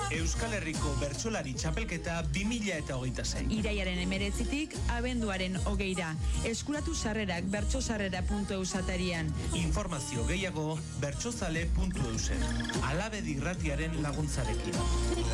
Euskal Herriko Bertsolari Txapelketa 2026. Iraiaren 19tik abenduaren 20ra. Eskuratu sarrerak bertsosarrera.eus atarian. Informazio gehiago bertsozale.eusen. Alabedi irratiaren laguntzarekin.